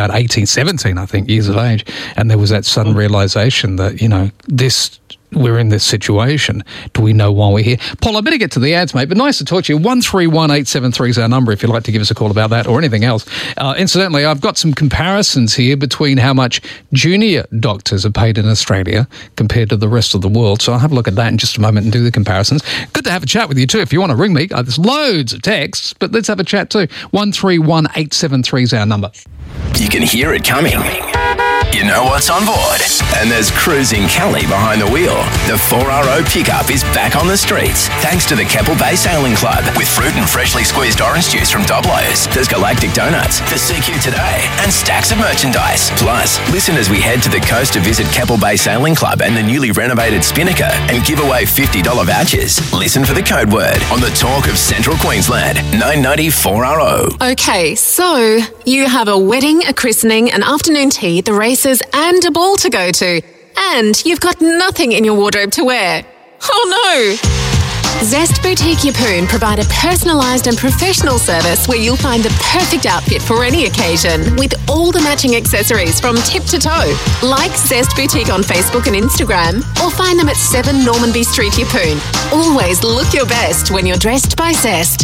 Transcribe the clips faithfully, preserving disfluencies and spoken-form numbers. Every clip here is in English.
about eighteen, seventeen, I think, years of age. And there was that sudden realisation that, you know, this... we're in this situation. Do we know why we're here? Paul, I better get to the ads, mate, but nice to talk to you. one three one eight seven three is our number if you'd like to give us a call about that or anything else. Uh, incidentally, I've got some comparisons here between how much junior doctors are paid in Australia compared to the rest of the world. So I'll have a look at that in just a moment and do the comparisons. Good to have a chat with you too. If you want to ring me, uh, there's loads of texts, but let's have a chat too. one three one eight seven three is our number. You can hear it coming. You know what's on board. And there's Cruising Kelly behind the wheel. The four R O pickup is back on the streets thanks to the Keppel Bay Sailing Club with fruit and freshly squeezed orange juice from Doblo's. There's Galactic Donuts, the C Q Today, and stacks of merchandise. Plus, listen as we head to the coast to visit Keppel Bay Sailing Club and the newly renovated Spinnaker and give away fifty dollars vouchers. Listen for the code word on the talk of Central Queensland. nine ninety four R O. Okay, so you have a wedding, a christening, an afternoon tea, the races, and a ball to go to. And you've got nothing in your wardrobe to wear. Oh no! Zest Boutique Yeppoon provide a personalised and professional service where you'll find the perfect outfit for any occasion with all the matching accessories from tip to toe. Like Zest Boutique on Facebook and Instagram or find them at seven Normanby Street, Yeppoon. Always look your best when you're dressed by Zest.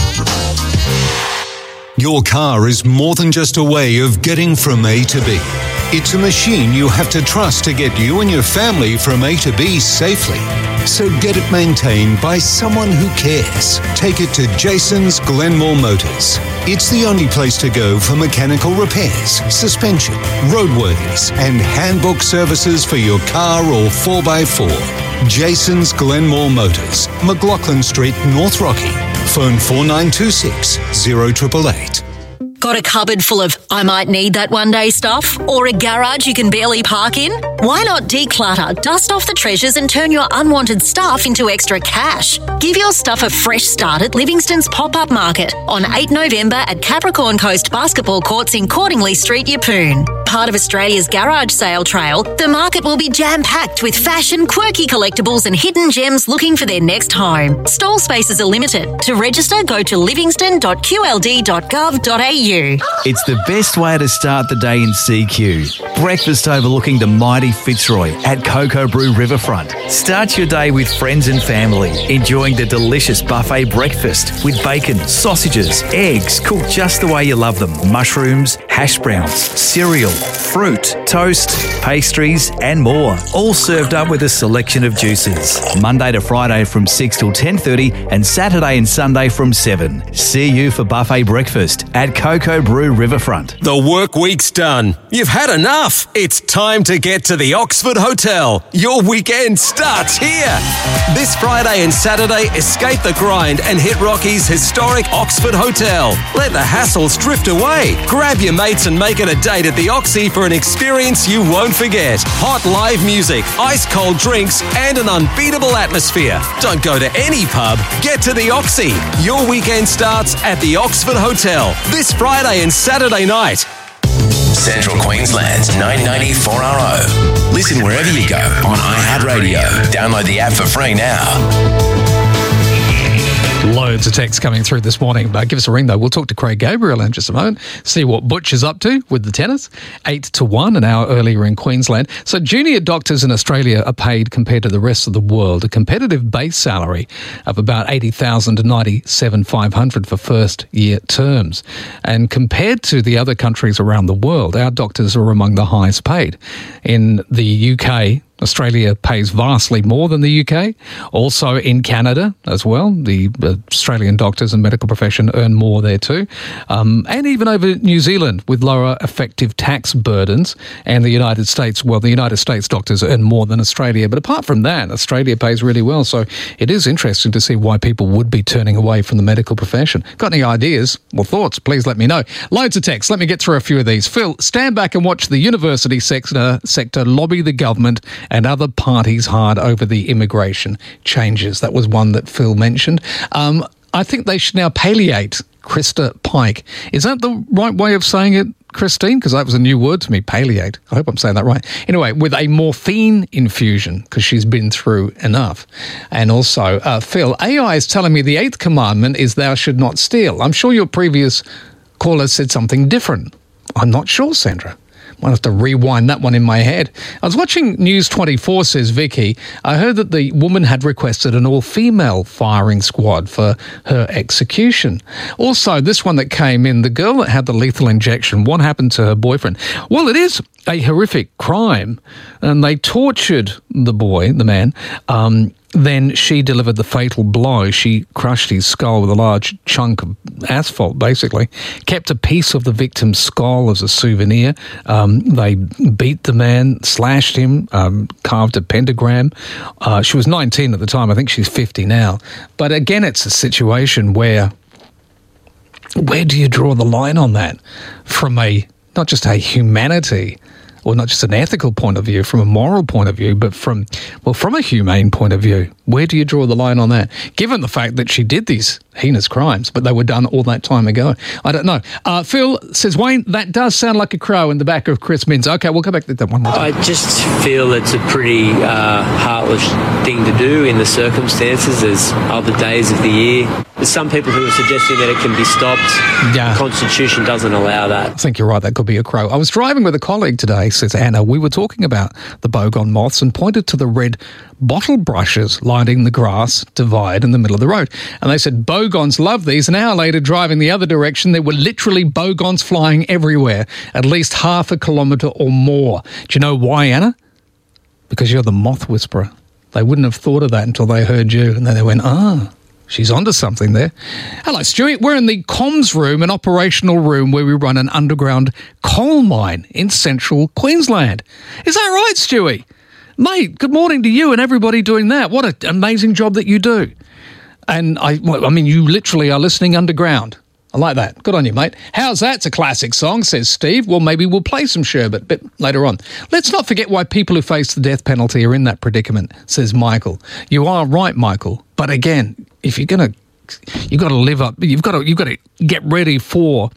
Your car is more than just a way of getting from A to B. It's a machine you have to trust to get you and your family from A to B safely. So get it maintained by someone who cares. Take it to Jason's Glenmore Motors. It's the only place to go for mechanical repairs, suspension, roadworthies, and handbook services for your car or four by four. Jason's Glenmore Motors, McLaughlin Street, North Rocky. Phone four nine two six, zero eight eight eight. Got a cupboard full of I might need that one day stuff? Or a garage you can barely park in? Why not declutter, dust off the treasures and turn your unwanted stuff into extra cash? Give your stuff a fresh start at Livingston's Pop-Up Market on eighth November at Capricorn Coast Basketball Courts in Cordingley Street, Yeppoon. Part of Australia's garage sale trail, the market will be jam-packed with fashion, quirky collectibles and hidden gems looking for their next home. Stall spaces are limited. To register, go to livingston dot q l d dot gov dot a u. It's the best way to start the day in C Q. Breakfast overlooking the mighty Fitzroy at Cocoa Brew Riverfront. Start your day with friends and family, enjoying the delicious buffet breakfast with bacon, sausages, eggs cooked just the way you love them, mushrooms, hash browns, cereal, fruit, toast, pastries and more. All served up with a selection of juices. Monday to Friday from six till ten thirty and Saturday and Sunday from seven. See you for buffet breakfast at Cocoa Brew Riverfront. The work week's done. You've had enough. It's time to get to the Oxford Hotel. Your weekend starts here. This Friday and Saturday, escape the grind and hit Rocky's historic Oxford Hotel. Let the hassles drift away. Grab your mates and make it a date at the Oxy for an experience you won't forget. Hot live music, ice cold drinks, and an unbeatable atmosphere. Don't go to any pub. Get to the Oxy. Your weekend starts at the Oxford Hotel this Friday and Saturday night. Central Queensland's nine ninety four R O. Listen wherever you go on iHeartRadio. Download the app for free now. Loads of texts coming through this morning. But give us a ring, though. We'll talk to Craig Gabriel in just a moment, see what Butch is up to with the tennis. Eight to one, an hour earlier in Queensland. So junior doctors in Australia are paid, compared to the rest of the world, a competitive base salary of about eighty thousand dollars to ninety-seven thousand five hundred dollars for first-year terms. And compared to the other countries around the world, our doctors are among the highest paid. In the U K, Australia pays vastly more than the U K. Also in Canada as well, the Australian doctors and medical profession earn more there too. Um, and even over New Zealand with lower effective tax burdens. And the United States, well, the United States doctors earn more than Australia. But apart from that, Australia pays really well. So it is interesting to see why people would be turning away from the medical profession. Got any ideas or thoughts? Please let me know. Loads of texts. Let me get through a few of these. Phil, stand back and watch the university sector, sector lobby the government and other parties hard over the immigration changes. That was one that Phil mentioned. Um, I think they should now palliate Krista Pike. Is that the right way of saying it, Christine? Because that was a new word to me, palliate. I hope I'm saying that right. Anyway, with a morphine infusion, because she's been through enough. And also, uh, Phil, A I is telling me the eighth commandment is thou should not steal. I'm sure your previous caller said something different. I'm not sure, Sandra. Might have to rewind that one in my head. I was watching News twenty-four, says Vicky. I heard that the woman had requested an all-female firing squad for her execution. Also, this one that came in, the girl that had the lethal injection, what happened to her boyfriend? Well, it is a horrific crime, and they tortured the boy, the man. Um, then she delivered the fatal blow. She crushed his skull with a large chunk of asphalt, basically. Kept a piece of the victim's skull as a souvenir. Um, they beat the man, slashed him, um, carved a pentagram. Uh, she was nineteen at the time. I think she's fifty now. But again, it's a situation where, where do you draw the line on that? From a, not just a humanity, or not just an ethical point of view, from a moral point of view, but from, well, from a humane point of view. Where do you draw the line on that? Given the fact that she did these heinous crimes, but they were done all that time ago. I don't know. Uh, Phil says, Wayne, that does sound like a crow in the back of Chris Minns. Okay, we'll go back to that one more time. I just feel it's a pretty uh, heartless thing to do in the circumstances. There's other days of the year. There's some people who are suggesting that it can be stopped. Yeah. The Constitution doesn't allow that. I think you're right. That could be a crow. I was driving with a colleague today, says Anna. We were talking about the boggon moths and pointed to the red bottle brushes lining the grass divide in the middle of the road. And they said, bogons love these. An hour later, driving the other direction, there were literally bogons flying everywhere, at least half a kilometre or more. Do you know why, Anna? Because you're the moth whisperer. They wouldn't have thought of that until they heard you. And then they went, ah, she's onto something there. Hello, Stewie. We're in the comms room, an operational room where we run an underground coal mine in central Queensland. Is that right, Stewie? Mate, good morning to you and everybody doing that. What an amazing job that you do. And I, well, I mean, you literally are listening underground. I like that. Good on you, mate. How's that? It's a classic song, says Steve. Well, maybe we'll play some Sherbet a bit later on. Let's not forget why people who face the death penalty are in that predicament, says Michael. You are right, Michael. But again, if you're going to, you've got to live up, you've got to, you've got to get ready for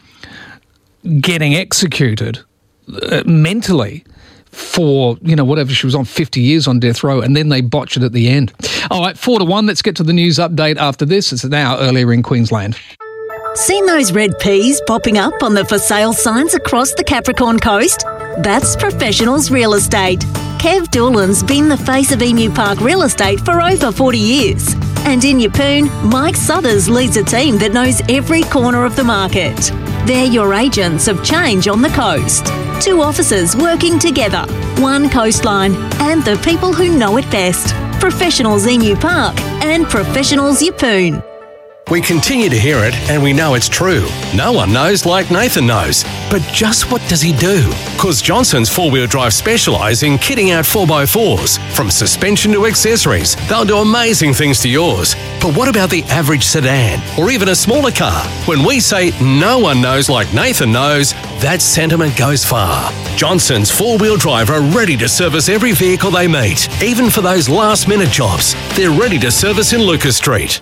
getting executed uh, mentally for, you know, whatever, she was on fifty years on death row, and then they botch it at the end. All right, four to one. Let's get to the news update after this. It's an hour earlier in Queensland. Seen those red peas popping up on the for sale signs across the Capricorn coast? That's Professionals Real Estate. Kev Doolan's been the face of Emu Park Real Estate for over forty years. And in Yeppoon, Mike Suthers leads a team that knows every corner of the market. They're your agents of change on the coast. Two officers working together, one coastline, and the people who know it best. Professionals Emu Park and Professionals Yeppoon. We continue to hear it, and we know it's true. No one knows like Nathan knows. But just what does he do? Because Johnson's four-wheel drive specialise in kitting out four by fours. From suspension to accessories, they'll do amazing things to yours. But what about the average sedan, or even a smaller car? When we say no one knows like Nathan knows, that sentiment goes far. Johnson's four-wheel drive are ready to service every vehicle they meet, even for those last-minute jobs. They're ready to service in Lucas Street.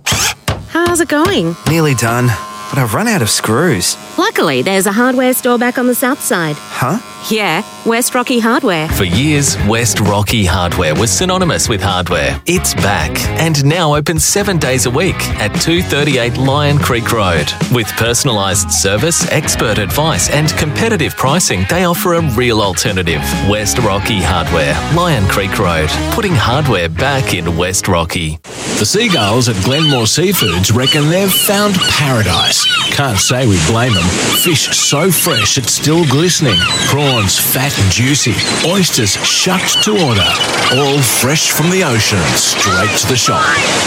How's it going? Nearly done, but I've run out of screws. Luckily, there's a hardware store back on the south side. Huh? Yeah, West Rocky Hardware. For years, West Rocky Hardware was synonymous with hardware. It's back and now open seven days a week at two thirty-eight Lion Creek Road. With personalised service, expert advice and competitive pricing, they offer a real alternative. West Rocky Hardware, Lion Creek Road, putting hardware back in West Rocky. The seagulls at Glenmore Seafoods reckon they've found paradise. Can't say we blame them. Fish so fresh it's still glistening. Prawns fat and juicy. Oysters shucked to order. All fresh from the ocean, straight to the shop.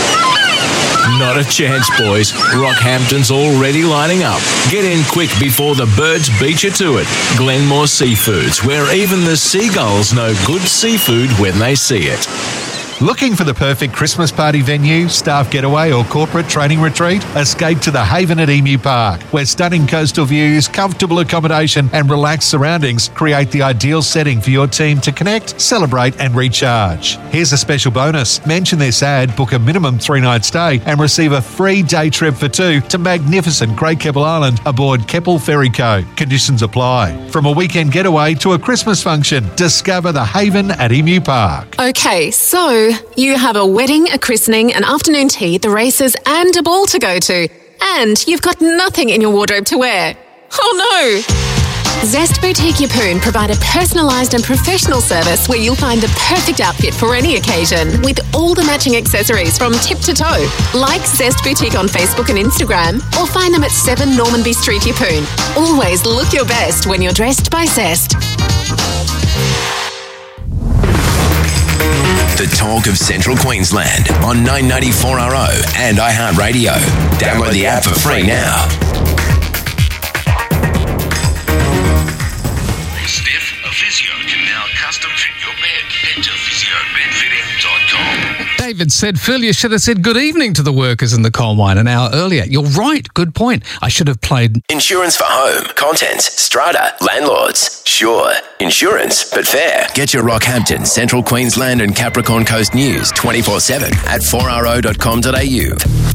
Not a chance, boys. Rockhampton's already lining up. Get in quick before the birds beat you to it. Glenmore Seafoods, where even the seagulls know good seafood when they see it. Looking for the perfect Christmas party venue, staff getaway or corporate training retreat? Escape to the Haven at Emu Park, where stunning coastal views, comfortable accommodation and relaxed surroundings create the ideal setting for your team to connect, celebrate and recharge. Here's a special bonus. Mention this ad, book a minimum three-night stay and receive a free day trip for two to magnificent Great Keppel Island aboard Keppel Ferry Co. Conditions apply. From a weekend getaway to a Christmas function, discover the Haven at Emu Park. Okay, so you have a wedding, a christening, an afternoon tea, the races and a ball to go to. And you've got nothing in your wardrobe to wear. Oh no! Zest Boutique Yeppoon provide a personalised and professional service where you'll find the perfect outfit for any occasion with all the matching accessories from tip to toe. Like Zest Boutique on Facebook and Instagram or find them at seven Normanby Street, Yeppoon. Always look your best when you're dressed by Zest. The talk of Central Queensland on nine ninety-four R O and iHeartRadio. Download the app for free now. Steph, a physio can now custom fit your bed. Head to physio bed fitting dot com. David said, Phil, you should have said good evening to the workers in the coal mine an hour earlier. You're right. Good point. I should have played. Insurance for home, contents, strata, landlords. Sure, insurance, but fair. Get your Rockhampton, Central Queensland and Capricorn Coast news twenty-four seven at four r o dot com dot a u.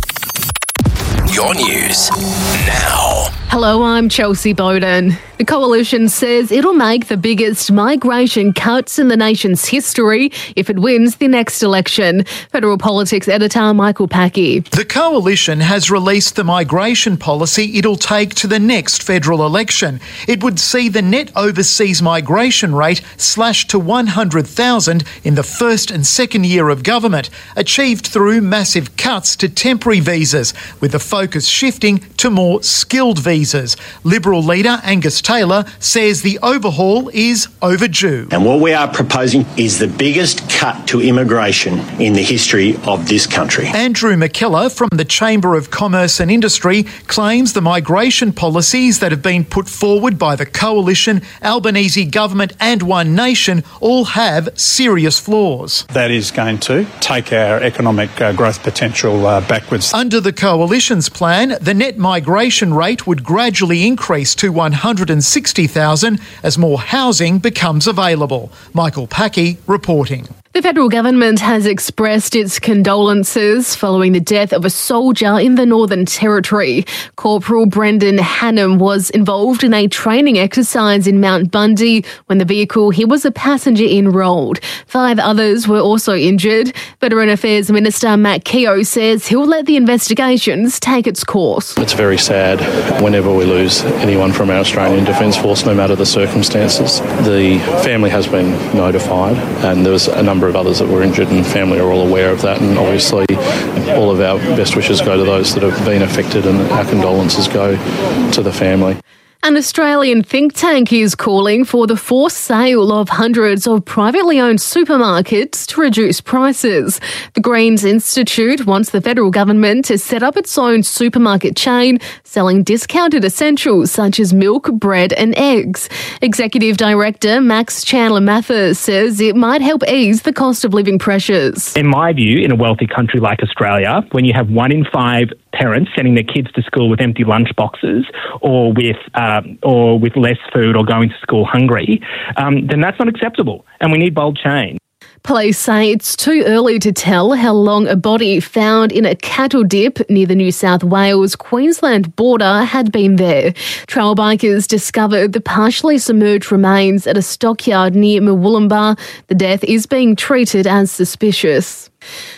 Your news now. Hello, I'm Chelsea Bowden. The Coalition says it'll make the biggest migration cuts in the nation's history if it wins the next election. Federal Politics editor Michael Packey. The Coalition has released the migration policy it'll take to the next federal election. It would see the net overseas migration rate slashed to one hundred thousand in the first and second year of government, achieved through massive cuts to temporary visas, with the focus shifting to more skilled visas. Liberal leader Angus Taylor says the overhaul is overdue. And what we are proposing is the biggest cut to immigration in the history of this country. Andrew McKellar from the Chamber of Commerce and Industry claims the migration policies that have been put forward by the Coalition, Albanese government and One Nation all have serious flaws. That is going to take our economic uh, growth potential uh, backwards. Under the Coalition's plan, the net migration rate would gradually increase to one hundred sixty thousand as more housing becomes available. Michael Packey reporting. The federal government has expressed its condolences following the death of a soldier in the Northern Territory. Corporal Brendan Hannam was involved in a training exercise in Mount Bundy when the vehicle he was a passenger in rolled. Five others were also injured. Veteran Affairs Minister Matt Keogh says he'll let the investigations take its course. It's very sad whenever we lose anyone from our Australian Defence Force, no matter the circumstances. The family has been notified and there was a number of others that were injured and family are all aware of that, and obviously all of our best wishes go to those that have been affected and our condolences go to the family. An Australian think tank is calling for the forced sale of hundreds of privately owned supermarkets to reduce prices. The Greens Institute wants the federal government to set up its own supermarket chain selling discounted essentials such as milk, bread and eggs. Executive Director Max Chandler-Mathers says it might help ease the cost of living pressures. In my view, in a wealthy country like Australia, when you have one in five parents sending their kids to school with empty lunch boxes or with um, or with less food or going to school hungry, um, then that's not acceptable, and we need bold change. Police say it's too early to tell how long a body found in a cattle dip near the New South Wales-Queensland border had been there. Trail bikers discovered the partially submerged remains at a stockyard near Murwillumbah. The death is being treated as suspicious.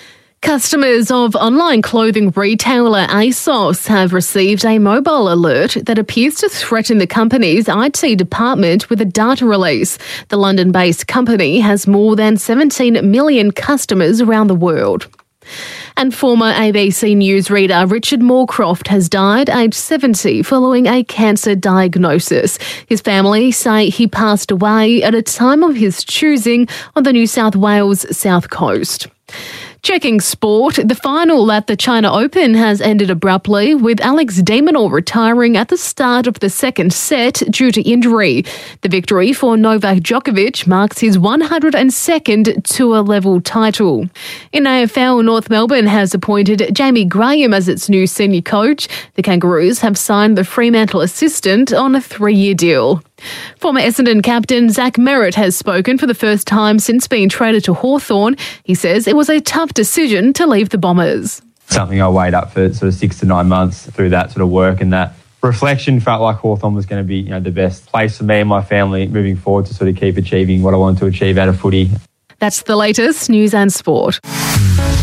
Customers of online clothing retailer ASOS have received a mobile alert that appears to threaten the company's I T department with a data release. The London-based company has more than seventeen million customers around the world. And former A B C News reader Richard Moorcroft has died aged seventy following a cancer diagnosis. His family say he passed away at a time of his choosing on the New South Wales south coast. Checking sport, the final at the China Open has ended abruptly, with Alex de Minaur retiring at the start of the second set due to injury. The victory for Novak Djokovic marks his one hundred second tour-level title. In A F L, North Melbourne has appointed Jamie Graham as its new senior coach. The Kangaroos have signed the Fremantle assistant on a three-year deal. Former Essendon captain Zach Merritt has spoken for the first time since being traded to Hawthorn. He says it was a tough decision to leave the Bombers. Something I weighed up for sort of six to nine months through that sort of work, and that reflection felt like Hawthorn was going to be, you know, the best place for me and my family moving forward to sort of keep achieving what I wanted to achieve out of footy. That's the latest news and sport.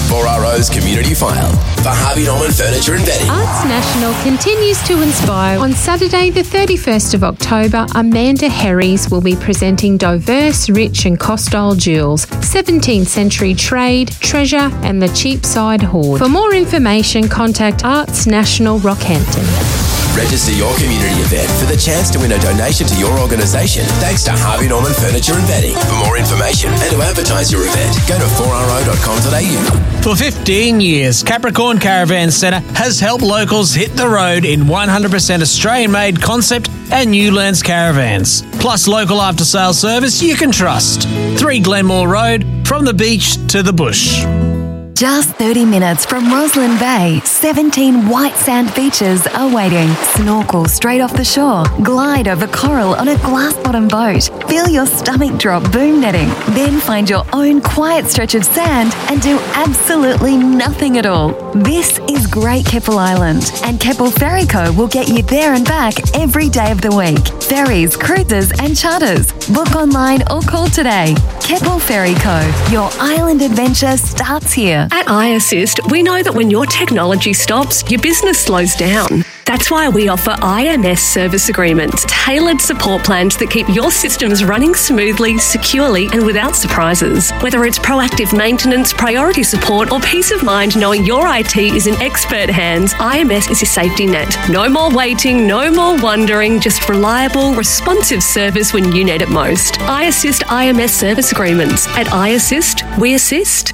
four R O's Community File for Harvey Norman Furniture and Bedding. Arts National continues to inspire. On Saturday, the thirty-first of October, Amanda Herries will be presenting diverse, rich and costile jewels, seventeenth century trade, treasure and the Cheapside hoard. For more information, contact Arts National Rockhampton. Register your community event for the chance to win a donation to your organisation thanks to Harvey Norman Furniture and Bedding. For more information and to advertise your event, go to four r o dot com dot a u. For fifteen years, Capricorn Caravan Centre has helped locals hit the road in one hundred percent Australian-made concept and Newlands caravans. Plus local after-sales service you can trust. three Glenmore Road, from the beach to the bush. Just thirty minutes from Roslyn Bay, seventeen white sand beaches are waiting. Snorkel straight off the shore. Glide over coral on a glass-bottom boat. Feel your stomach drop boom netting. Then find your own quiet stretch of sand and do absolutely nothing at all. This is Great Keppel Island, and Keppel Ferry Co will get you there and back every day of the week. Ferries, cruises and charters. Book online or call today. Keppel Ferry Co. Your island adventure starts here. At iAssist, we know that when your technology stops, your business slows down. That's why we offer I M S service agreements, tailored support plans that keep your systems running smoothly, securely and without surprises. Whether it's proactive maintenance, priority support or peace of mind knowing your I T is in expert hands, I M S is your safety net. No more waiting, no more wondering, just reliable, responsive service when you need it most. iAssist I M S service agreements. At iAssist, we assist.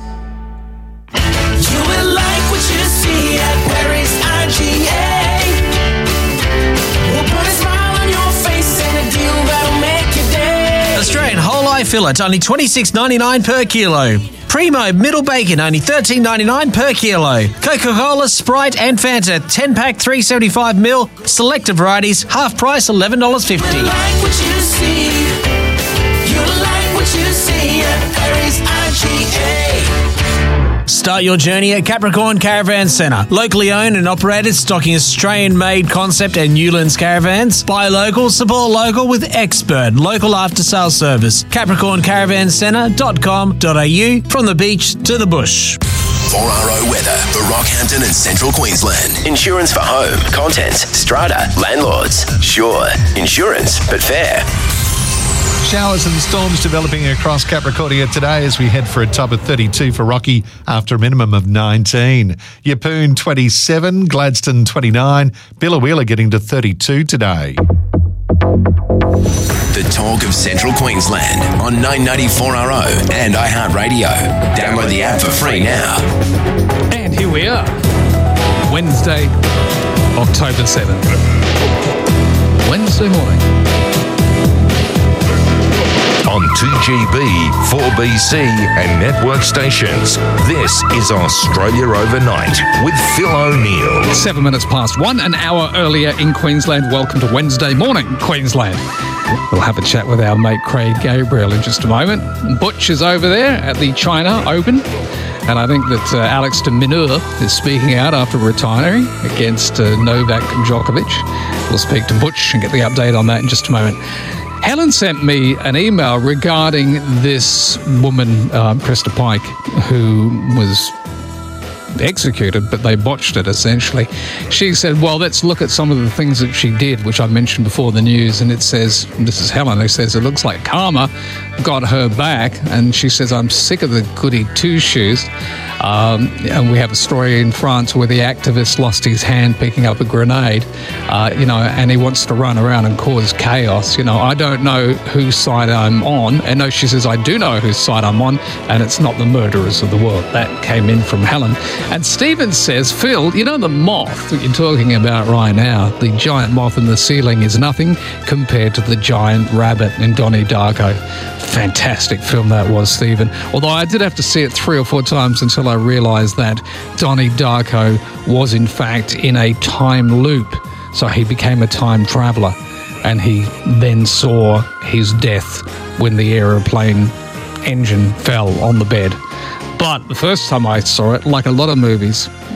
You will like what you see at Perry's I G A. We'll put a smile on your face and a deal that'll make your day. Australian whole eye fillet, only twenty-six ninety-nine per kilo. Primo middle bacon, only thirteen ninety-nine per kilo. Coca-Cola, Sprite and Fanta, ten pack, three seventy-five mil. Selected varieties, half price, eleven dollars fifty. You like what you see. You like what you see at Perry's I G A. Start your journey at Capricorn Caravan Centre. Locally owned and operated, stocking Australian-made concept and Newlands caravans. Buy local, support local with expert local after-sales service. capricorn caravan centre dot com dot a u, from the beach to the bush. four R O weather for Rockhampton and Central Queensland. Insurance for home, contents, strata, landlords. Sure, insurance, but fair. Showers and storms developing across Capricornia today as we head for a top of thirty-two for Rocky after a minimum of nineteen. Yeppoon twenty-seven, Gladstone twenty-nine, Biloela getting to thirty-two today. The talk of Central Queensland on nine ninety four R O and iHeartRadio. Download the app for free now. And here we are. Wednesday, October seventh. Wednesday morning. On two G B, four B C and network stations. This is Australia Overnight with Phil O'Neill. Seven minutes past one, an hour earlier in Queensland. Welcome to Wednesday morning, Queensland. We'll have a chat with our mate Craig Gabriel in just a moment. Butch is over there at the China Open. And I think that uh, Alex de Minaur is speaking out after retiring against uh, Novak Djokovic. We'll speak to Butch and get the update on that in just a moment. Helen sent me an email regarding this woman, uh, Krista Pike, who was executed, but they botched it, essentially. She said, well, let's look at some of the things that she did, which I mentioned before the news, and it says, this is Helen, who says, it looks like karma got her back, and she says, I'm sick of the goody two-shoes. Um, and we have a story in France where the activist lost his hand picking up a grenade, uh, you know, and he wants to run around and cause chaos. You know, I don't know whose side I'm on. And no, she says, I do know whose side I'm on, and it's not the murderers of the world. That came in from Helen. And Stephen says, Phil, you know the moth that you're talking about right now, the giant moth in the ceiling is nothing compared to the giant rabbit in Donnie Darko. Fantastic film that was, Stephen. Although I did have to see it three or four times until I realised that Donnie Darko was in fact in a time loop. So he became a time traveller, and he then saw his death when the aeroplane engine fell on the bed. But the first time I saw it, like a lot of movies,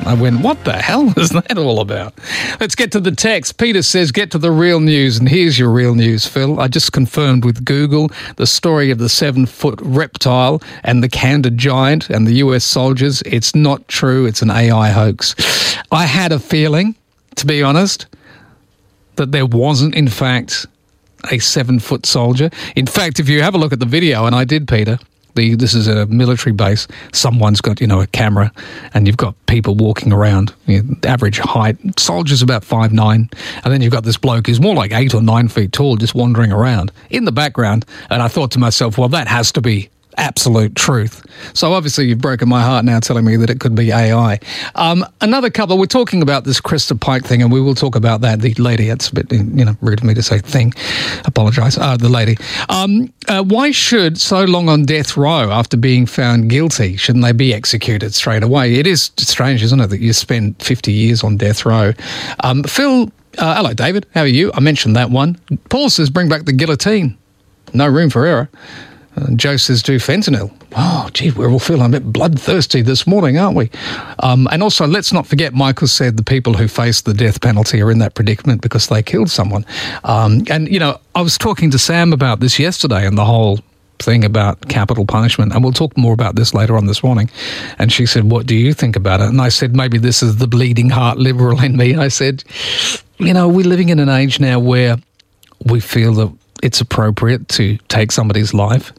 I went, what the hell is that all about? Let's get to the text. Peter says, get to the real news. And here's your real news, Phil. I just confirmed with Google the story of the seven-foot reptile and the candid giant and the U S soldiers. It's not true. It's an A I hoax. I had a feeling, to be honest, that there wasn't, in fact, a seven-foot soldier. In fact, if you have a look at the video, and I did, Peter, the, this is a military base, someone's got, you know, a camera, and you've got people walking around, you know, average height, soldiers about five nine, and then you've got this bloke who's more like eight or nine feet tall just wandering around in the background, and I thought to myself, well, that has to be absolute truth. So obviously you've broken my heart now telling me that it could be A I. Um, another couple, we're talking about this Krista Pike thing, and we will talk about that. The lady, it's a bit, you know, rude of me to say thing. Apologise. Uh, the lady. Um, uh, why should so long on death row after being found guilty? Shouldn't they be executed straight away? It is strange, isn't it, that you spend fifty years on death row. Um, Phil, uh, hello, David. How are you? I mentioned that one. Paul says bring back the guillotine. No room for error. Uh, Joe says do fentanyl. Oh, gee, we're all feeling a bit bloodthirsty this morning, aren't we? Um, and also, let's not forget, Michael said the people who face the death penalty are in that predicament because they killed someone. Um, and, you know, I was talking to Sam about this yesterday and the whole thing about capital punishment, and we'll talk more about this later on this morning. And she said, what do you think about it? And I said, maybe this is the bleeding heart liberal in me. I said, you know, we're living in an age now where we feel that it's appropriate to take somebody's life,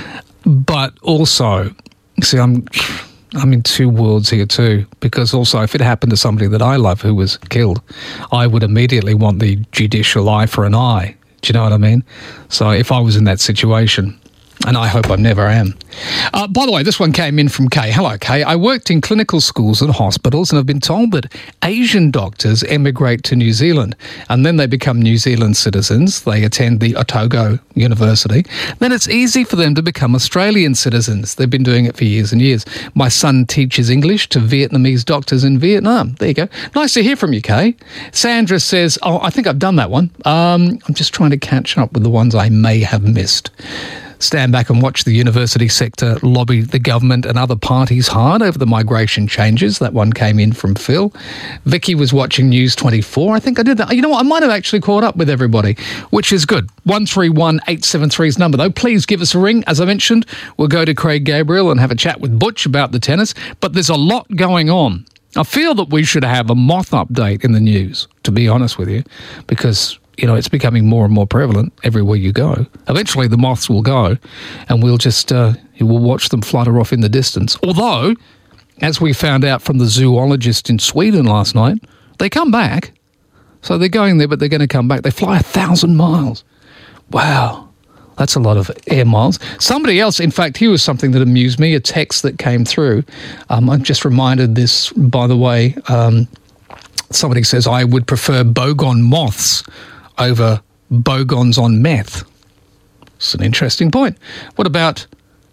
but also, see, I'm I'm in two worlds here too, because also if it happened to somebody that I love who was killed, I would immediately want the judicial eye for an eye. Do you know what I mean? So if I was in that situation, and I hope I never am. Uh, by the way, this one came in from Kay. Hello, Kay. I worked in clinical schools and hospitals and have been told that Asian doctors emigrate to New Zealand and then they become New Zealand citizens. They attend the Otago University. Then it's easy for them to become Australian citizens. They've been doing it for years and years. My son teaches English to Vietnamese doctors in Vietnam. There you go. Nice to hear from you, Kay. Sandra says, oh, I think I've done that one. Um, I'm just trying to catch up with the ones I may have missed. Stand back and watch the university sector lobby the government and other parties hard over the migration changes. That one came in from Phil. Vicky was watching News twenty-four. I think I did that. You know what? I might have actually caught up with everybody, which is good. one three one eight seven three's number, though. Please give us a ring. As I mentioned, we'll go to Craig Gabriel and have a chat with Butch about the tennis. But there's a lot going on. I feel that we should have a moth update in the news, to be honest with you, because you know, it's becoming more and more prevalent everywhere you go. Eventually the moths will go and we'll just, uh, we'll watch them flutter off in the distance. Although, as we found out from the zoologist in Sweden last night, they come back. So they're going there, but they're going to come back. They fly a thousand miles. Wow. That's a lot of air miles. Somebody else, in fact, here was something that amused me, a text that came through. Um, I'm just reminded this, by the way, um, somebody says, I would prefer bogon moths over bogons on meth. It's an interesting point. What about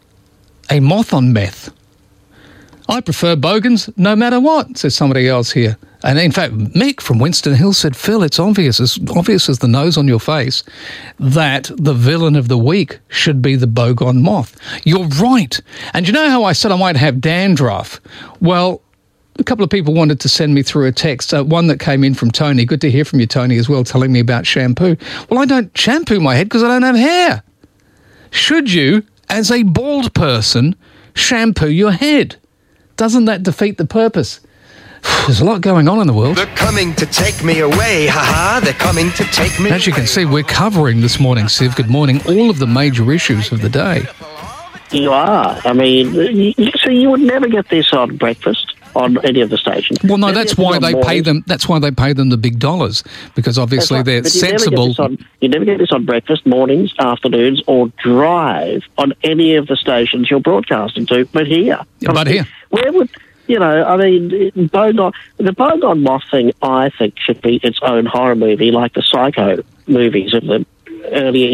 a moth on meth? I prefer bogans no matter what, says somebody else here. And in fact, Mick from Winston Hill said, Phil, it's obvious, as obvious as the nose on your face, that the villain of the week should be the bogon moth. You're right. And you know how I said I might have dandruff? Well, a couple of people wanted to send me through a text, uh, one that came in from Tony. Good to hear from you, Tony, as well, telling me about shampoo. Well, I don't shampoo my head because I don't have hair. Should you, as a bald person, shampoo your head? Doesn't that defeat the purpose? There's a lot going on in the world. They're coming to take me away, haha. They're coming to take me As you can see, we're covering this morning, Siv, good morning, all of the major issues of the day. You are. I mean, you, so you would never get this on breakfast on any of the stations. Well, no, that's why they pay them. That's why they pay them the big dollars, because obviously right, they're sensible. Never on, you never get this on breakfast, mornings, afternoons, or drive on any of the stations you're broadcasting to. But here, yeah, but here, where would you know? I mean, bogon, the bogon moth thing, I think, should be its own horror movie, like the Psycho movies of the earlier era.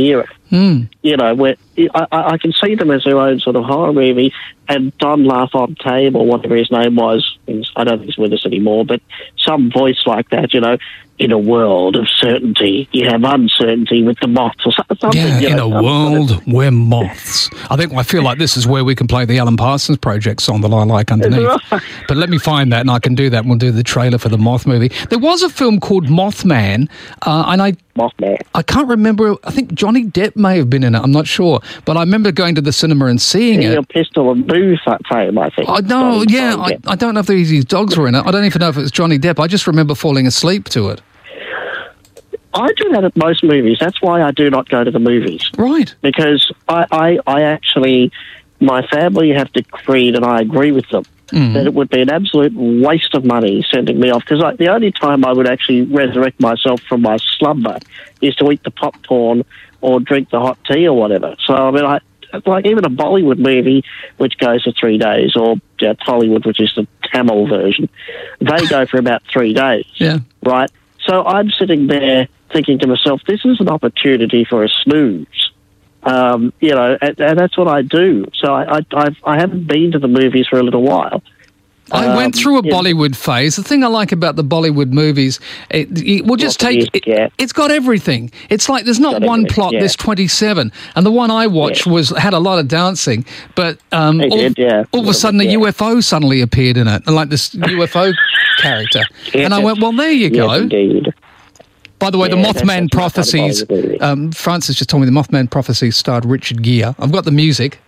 Mm. You know, where I, I can see them as their own sort of horror movie. And Don LaFontaine, or whatever his name was, I don't think he's with us anymore, but some voice like that, you know, in a world of certainty, you have uncertainty with the moths or something. Yeah, you in know, a world where moths. I think I feel like this is where we can play the Alan Parsons Project song that I like underneath. Right. But let me find that and I can do that and we'll do the trailer for the Moth movie. There was a film called Mothman, uh, and I Mothman. I can't remember. I think Johnny Depp may have been in it. I'm not sure. But I remember going to the cinema and seeing King it. of Pistol and Boo fame, I think. I know, yeah. I, I don't know if these dogs were in it. I don't even know if it was Johnny Depp. I just remember falling asleep to it. I do that at most movies. That's why I do not go to the movies. Right. Because I, I, I actually, my family have decreed, and I agree with them, mm. that it would be an absolute waste of money sending me off. Because like, the only time I would actually resurrect myself from my slumber is to eat the popcorn or drink the hot tea or whatever. So, I mean, I, like even a Bollywood movie, which goes for three days, or uh, Tollywood, which is the Tamil version, they go for about three days. Yeah. Right? So I'm sitting there thinking to myself, this is an opportunity for a snooze. Um, you know, and, and that's what I do. So I, I, I've, I haven't been to the movies for a little while. I um, went through a yeah. Bollywood phase. The thing I like about the Bollywood movies, it, it will just take. Music, it, yeah. It's got everything. It's like there's not one plot. Yeah. There's twenty-seven, and the one I watched yeah. was had a lot of dancing, but um, all, did, yeah. all of a sudden yeah. a U F O suddenly appeared in it, and like this U F O character, yeah, and I went, well, there you go. Yes, indeed. By the way, yeah, the Mothman Prophecies. Um, Francis just told me the Mothman Prophecies starred Richard Gere. I've got the music.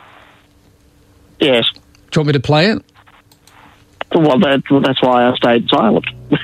Yes. Do you want me to play it? Well, that, that's why I stayed silent.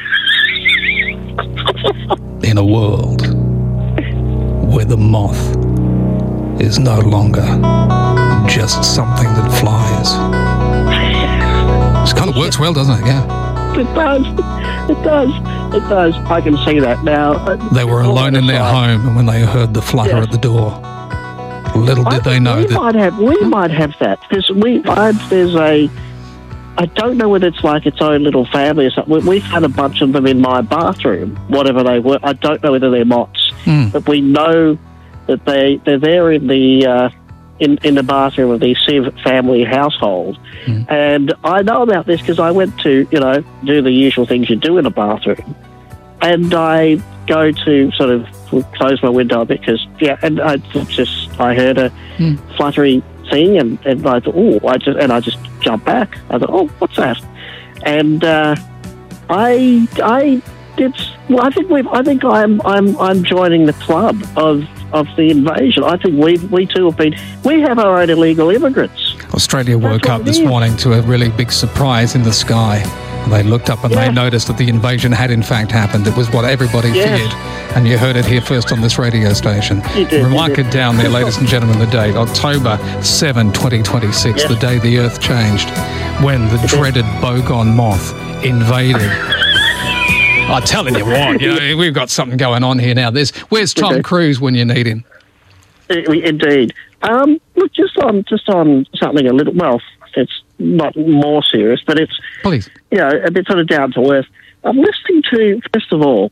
In a world where the moth is no longer just something that flies. It kind of works well, doesn't it? Yeah. It does. It does. It does. I can see that now. They were alone in their home when they heard the flutter yes. at the door. Little did I, they know we that... Might have, we might have that, because we, I, there's a... I don't know whether it's like its own little family or something. We've had a bunch of them in my bathroom, whatever they were. I don't know whether they're moths, mm. but we know that they, they're there in the... Uh, In, in the bathroom of the Civ family household. Mm. And I know about this because I went to, you know, do the usual things you do in a bathroom. And I go to sort of close my window a bit because, yeah, and I just, I heard a mm. fluttery thing and, and I thought, oh, I just, and I just jumped back. I thought, oh, what's that? And uh, I, I, it's, well, I think we've, I think I'm, I'm, I'm joining the club of, of the invasion. I think we we too have been... We have our own illegal immigrants. Australia woke up this morning to a really big surprise in the sky. They looked up and yeah. they noticed that the invasion had in fact happened. It was what everybody yes. feared. And you heard it here first on this radio station. You did, Mark you it down there, ladies and gentlemen, the date. October seventh, twenty twenty-six, yes. the day the Earth changed, when the dreaded Bogon moth invaded... I'm telling you what, you know, we've got something going on here now. There's, where's Tom okay. Cruise when you need him? Indeed. Um, look, just on just on something a little, well, it's not more serious, but it's, Please. you know, a bit sort of down to earth. I'm listening to, first of all,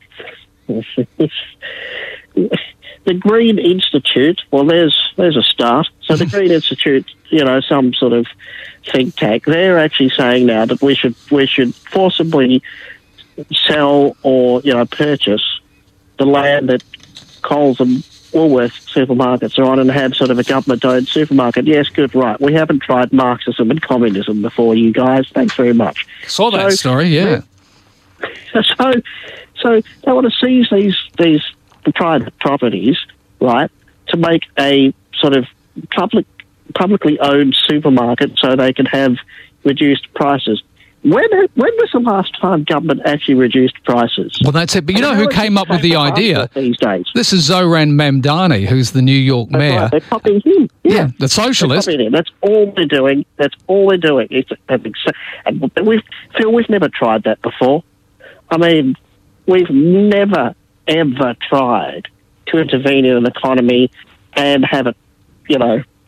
the Green Institute. Well, there's there's a start. So the Green Institute, you know, some sort of think tank, they're actually saying now that we should we should forcibly sell or, you know, purchase the land that Coles and Woolworths supermarkets are on and have sort of a government-owned supermarket. Yes, good, right. We haven't tried Marxism and communism before, you guys. Thanks very much. Saw that so, story, yeah. So, so they want to seize these these private properties, right, to make a sort of public, publicly owned supermarket so they can have reduced prices. When when was the last time government actually reduced prices? Well, that's it. But you know who came up with the idea? These days. This is Zoran Mamdani, who's the New York That's mayor. Right. They're copying him. Yeah, yeah the socialist. They're copying him. That's all they're doing. That's all they're doing. It's, and we've, Phil, we've never tried that before. I mean, we've never, ever tried to intervene in an economy and have it, you know,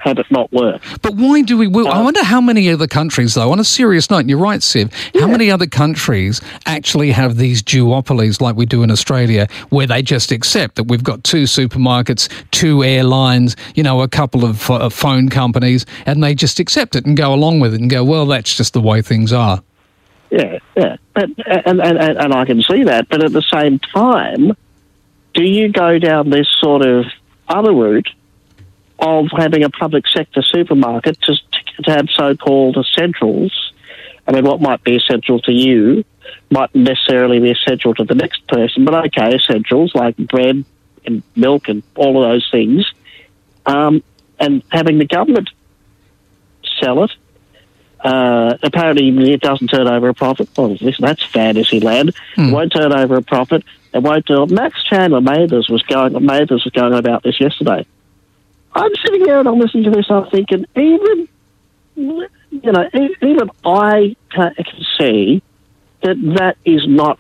had it not worked. But why do we... Well, I wonder how many other countries, though, on a serious note, and you're right, Siv, yeah. how many other countries actually have these duopolies like we do in Australia, where they just accept that we've got two supermarkets, two airlines, you know, a couple of uh, phone companies, and they just accept it and go along with it and go, well, that's just the way things are. Yeah, yeah. But, and, and, and I can see that, but at the same time, do you go down this sort of other route of having a public sector supermarket to, to have so-called essentials? I mean, what might be essential to you mightn't necessarily be essential to the next person, but okay, essentials like bread and milk and all of those things, um, and having the government sell it. Uh, apparently it doesn't turn over a profit. Well, listen, that's fantasy land. Hmm. It won't turn over a profit. It won't do it. Max Chandler Mathers was going, Mathers was going on about this yesterday. I'm sitting here and I'm listening to this and I'm thinking, even, you know, even I can see that that is not,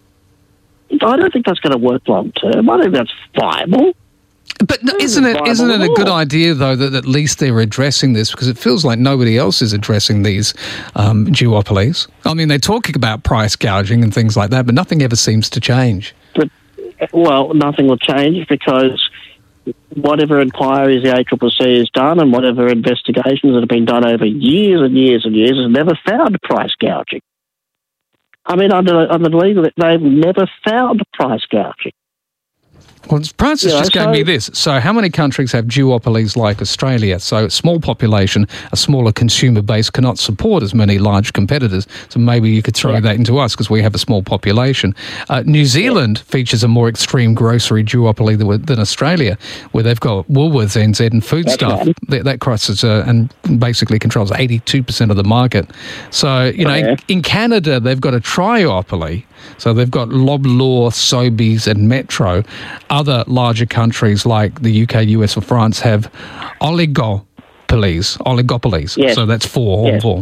I don't think that's going to work long term. I think that's viable. But no, isn't it isn't it a good idea, though, that at least they're addressing this? Because it feels like nobody else is addressing these um, duopolies. I mean, they're talking about price gouging and things like that, but nothing ever seems to change. But, well, nothing will change because whatever inquiries the A C C C has done and whatever investigations that have been done over years and years and years has never found price gouging. I mean, under, under the legal, they've never found price gouging. Well, Francis Yeah, just gave so- me this. So how many countries have duopolies like Australia? So small population, a smaller consumer base cannot support as many large competitors. So maybe you could throw that into us because we have a small population. Uh, New Zealand features a more extreme grocery duopoly than, than Australia, where they've got Woolworths, N Z and Food That's Stuff. right. That, that crosses uh, and basically controls eighty-two percent of the market. So, you know, Oh, yeah. in, in Canada, they've got a triopoly. So they've got Loblaw, Sobeys and Metro. Other larger countries like the U K, U S or France have oligopolies, oligopolies. Yes. So that's four, all Yes. four.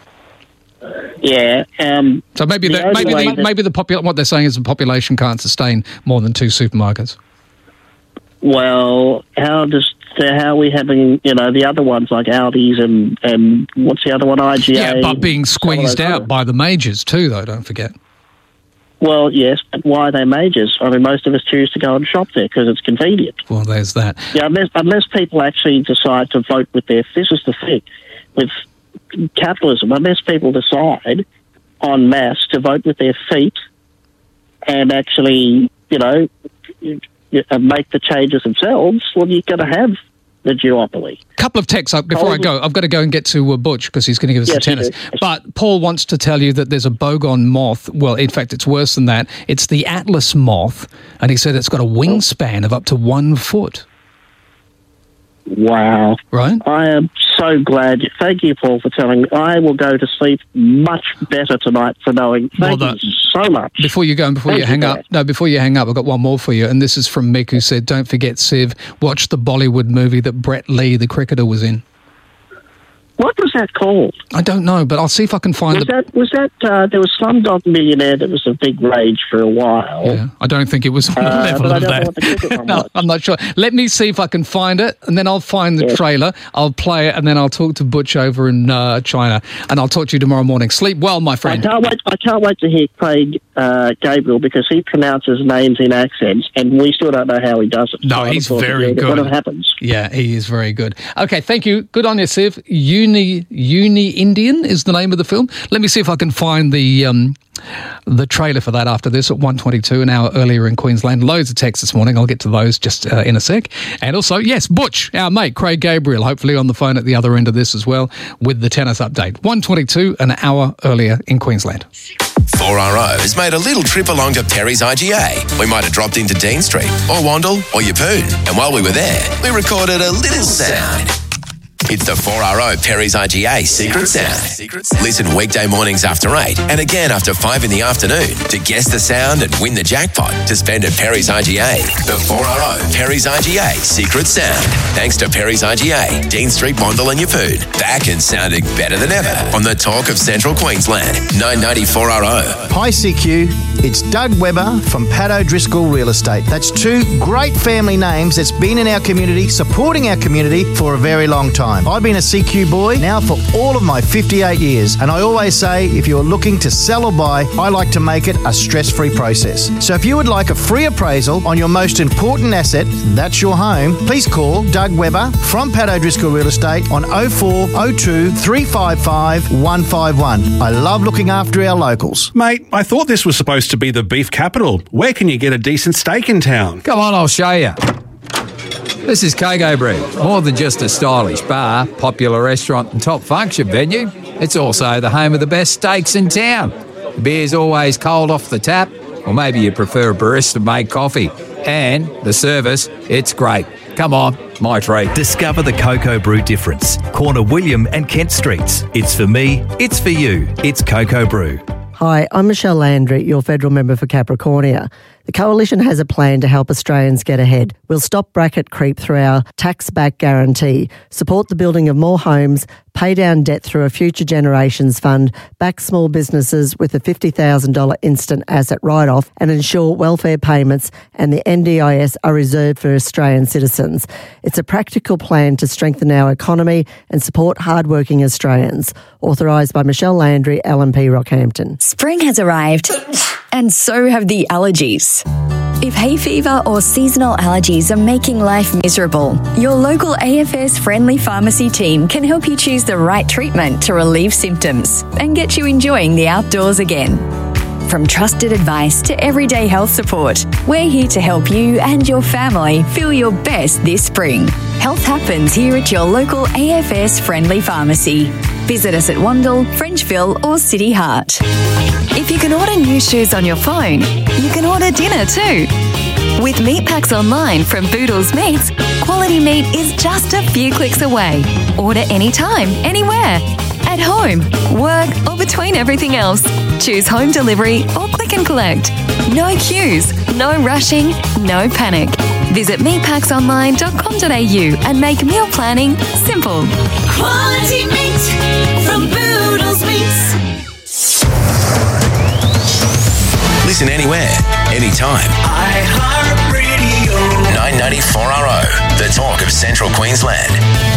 Yeah. Um, So maybe the the, only maybe way the, that- maybe the popul- what they're saying is the population can't sustain more than two supermarkets. Well, how does how are we having, you know, the other ones like Aldi's and, and what's the other one, I G A? Yeah, but being squeezed some of those out by the majors too, though, don't forget. Well, yes, but why are they majors? I mean, most of us choose to go and shop there because it's convenient. Well, there's that. Yeah, unless, unless people actually decide to vote with their... This is the thing with capitalism. Unless people decide en masse to vote with their feet and actually, you know, make the changes themselves, well, you're going to have the duopoly. Couple of texts up before I go. I've got to go and get to uh, Butch because he's going to give us Yes, the tennis. you do. But Paul wants to tell you that there's a bogon moth. Well, in fact, it's worse than that. It's the Atlas moth, and he said it's got a wingspan of up to one foot. Wow. Right? I am so glad. Thank you, Paul, for telling me. I will go to sleep much better tonight for knowing. Thank Well, you so much. Before you go and before Thank you you hang for up, that. no, before you hang up, I've got one more for you. And this is from Mick, who said, don't forget, Siv, watch the Bollywood movie that Brett Lee, the cricketer, was in. What was that called? I don't know, but I'll see if I can find Was the... that, was that, uh, there was Slumdog Millionaire that was a big rage for a while. Yeah, I don't think it was on the Uh, level but I of don't know that. what the cricket one No, was. I'm not sure. Let me see if I can find it, and then I'll find the Yes. trailer. I'll play it, and then I'll talk to Butch over in uh, China, and I'll talk to you tomorrow morning. Sleep well, my I friend. can't wait. I can't wait to hear Craig uh, Gabriel because he pronounces names in accents, and we still don't know how he does it. No, So I he's look forward to very hearing good. What happens? Yeah, he is very good. Okay, thank you. Good on you, Siv. Uni Uni Indian is the name of the film. Let me see if I can find the um, the trailer for that after this at one twenty-two, an hour earlier in Queensland. Loads of texts this morning. I'll get to those just uh, in a sec. And also, yes, Butch, our mate, Craig Gabriel, hopefully on the phone at the other end of this as well with the tennis update. one twenty-two, an hour earlier in Queensland. four R O has made a little trip along to Perry's I G A. We might have dropped into Dean Street, or Wandle, or Yeppoon. And while we were there, we recorded a little sound. It's the four R O Perry's I G A Secret Sound. Listen weekday mornings after eight and again after five in the afternoon to guess the sound and win the jackpot to spend at Perry's I G A. The four R O Perry's I G A Secret Sound. Thanks to Perry's I G A, Dean Street, Bondal and Yeppoon. Back and sounding better than ever on the Talk of Central Queensland. nine ninety-four R O. Hi C Q, it's Doug Webber from Pat O'Driscoll Real Estate. That's two great family names that's been in our community, supporting our community for a very long time. I've been a C Q boy now for all of my fifty-eight years, and I always say if you're looking to sell or buy, I like to make it a stress-free process. So if you would like a free appraisal on your most important asset, that's your home, please call Doug Webber from Pat O'Driscoll Real Estate on oh four oh two, three five five, one five one. I love looking after our locals. Mate, I thought this was supposed to be the beef capital. Where can you get a decent steak in town? Come on, I'll show you. This is Coco Brew. More than just a stylish bar, popular restaurant and top function venue, it's also the home of the best steaks in town. The beer's always cold off the tap, or maybe you prefer a barista-made coffee. And the service, it's great. Come on, my treat. Discover the Coco Brew difference. Corner William and Kent Streets. It's for me, it's for you. It's Coco Brew. Hi, I'm Michelle Landry, your federal member for Capricornia. The Coalition has a plan to help Australians get ahead. We'll stop bracket creep through our tax-back guarantee, support the building of more homes, pay down debt through a Future Generations Fund, back small businesses with a fifty thousand dollars instant asset write-off, and ensure welfare payments and the N D I S are reserved for Australian citizens. It's a practical plan to strengthen our economy and support hard-working Australians. Authorised by Michelle Landry, L M P Rockhampton. Spring has arrived, and so have the allergies. If hay fever or seasonal allergies are making life miserable, your local A F S friendly pharmacy team can help you choose the right treatment to relieve symptoms and get you enjoying the outdoors again. From trusted advice to everyday health support, we're here to help you and your family feel your best this spring. Health happens here at your local A F S friendly pharmacy. Visit us at Wandle, Frenchville or City Heart. If you can order new shoes on your phone, you can order dinner too. With Meat Packs Online from Boodles Meats, quality meat is just a few clicks away. Order anytime, anywhere. At home, work or between everything else. Choose home delivery or click and collect. No queues, no rushing, no panic. Visit meat packs online dot com dot a u and make meal planning simple. Quality meat from Boodles Meats. Listen anywhere, anytime. iHeartRadio. nine ninety-four R O, the Talk of Central Queensland.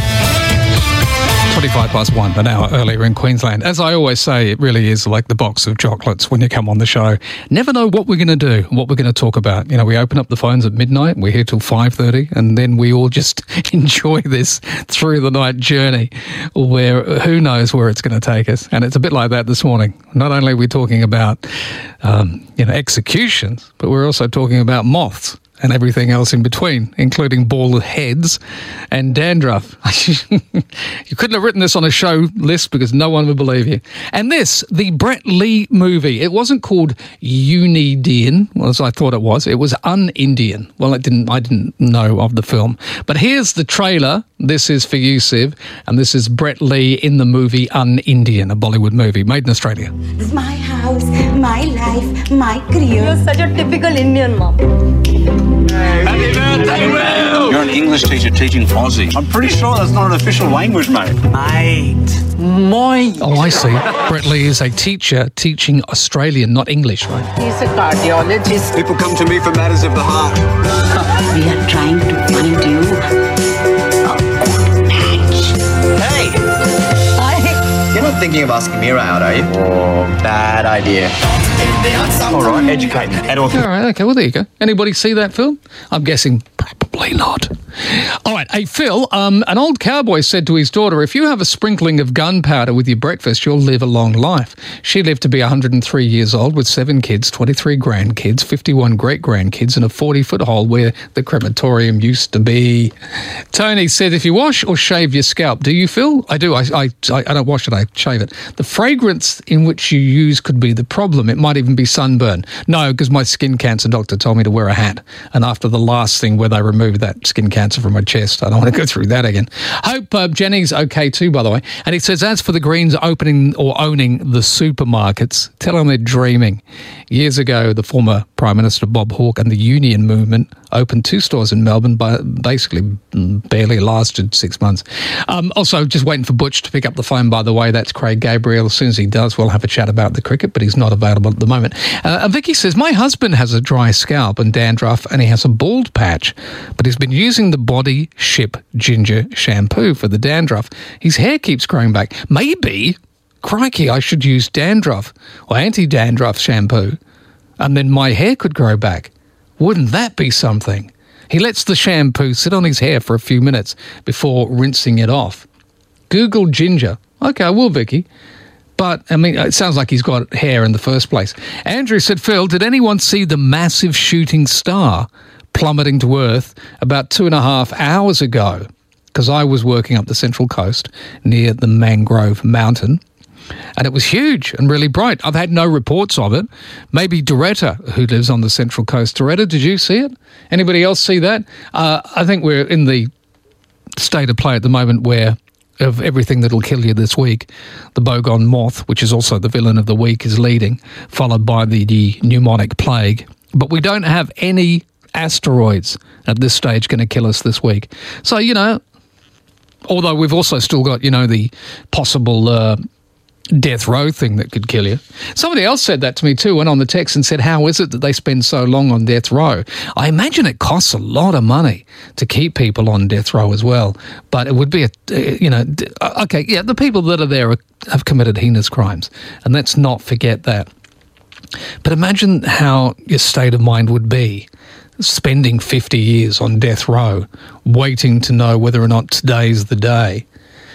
twenty-five past one, an hour earlier in Queensland. As I always say, it really is like the box of chocolates when you come on the show. Never know what we're going to do, what we're going to talk about. You know, we open up the phones at midnight, we're here till five thirty, and then we all just enjoy this through the night journey where who knows where it's going to take us. And it's a bit like that this morning. Not only are we talking about, um, you know, executions, but we're also talking about moths and everything else in between, including bald heads and dandruff. You couldn't have written this on a show list because no one would believe you. And this, the Brett Lee movie, it wasn't called Unidian, well, as I thought it was. It was Un-Indian. Well, it didn't. I didn't know of the film. But here's the trailer. This is for you, Siv, and this is Brett Lee in the movie Un-Indian, a Bollywood movie made in Australia. This is my house, my life, my career. You're such a typical Indian mom. Happy birthday, Will! You're an English teacher teaching Aussie. I'm pretty sure that's not an official language, mate. Mate. Mate. Oh, I see. Brett Lee is a teacher teaching Australian, not English, right? He's a cardiologist. People come to me for matters of the heart. We are trying to find you a good match. Hey! Hi. You're not thinking of asking me out, are you? Oh, bad idea. All right, educate me. All right, okay, well, there you go. Anybody see that film? I'm guessing probably not. All right, hey, Phil, um, an old cowboy said to his daughter, if you have a sprinkling of gunpowder with your breakfast, you'll live a long life. She lived to be one hundred three years old with seven kids, twenty-three grandkids, fifty-one great-grandkids, and a forty-foot hole where the crematorium used to be. Tony said, if you wash or shave your scalp, do you, Phil? I do. I, I, I don't wash it, I shave it. The fragrance in which you use could be the problem. It might even be sunburn. No, because my skin cancer doctor told me to wear a hat. And after the last thing where they removed that skin cancer cancer from my chest. I don't want to go through that again. Hope uh, Jenny's okay too, by the way. And it says, as for the Greens opening or owning the supermarkets, tell them they're dreaming. Years ago, the former Prime Minister Bob Hawke and the union movement opened two stores in Melbourne, but basically barely lasted six months. Um, also, just waiting for Butch to pick up the phone, by the way. That's Craig Gabriel. As soon as he does, we'll have a chat about the cricket, but he's not available at the moment. Uh, and Vicky says, my husband has a dry scalp and dandruff, and he has a bald patch, but he's been using the Body Ship Ginger shampoo for the dandruff. His hair keeps growing back. Maybe, crikey, I should use dandruff or anti-dandruff shampoo, and then my hair could grow back. Wouldn't that be something? He lets the shampoo sit on his hair for a few minutes before rinsing it off. Google ginger. Okay, I will, Vicky. But, I mean, it sounds like he's got hair in the first place. Andrew said, Phil, did anyone see the massive shooting star plummeting to Earth about two and a half hours ago? Because I was working up the Central Coast near the Mangrove Mountain, and it was huge and really bright. I've had no reports of it. Maybe Doretta, who lives on the Central Coast. Doretta, did you see it? Anybody else see that? Uh, I think we're in the state of play at the moment where of everything that'll kill you this week, the Bogon moth, which is also the villain of the week, is leading, followed by the, the pneumonic plague. But we don't have any asteroids at this stage going to kill us this week. So, you know, although we've also still got, you know, the possible uh, death row thing that could kill you. Somebody else said that to me too, went on the text and said, how is it that they spend so long on death row? I imagine it costs a lot of money to keep people on death row as well. But it would be, a, you know, okay, yeah, the people that are there are, have committed heinous crimes. And let's not forget that. But imagine how your state of mind would be spending fifty years on death row, waiting to know whether or not today's the day.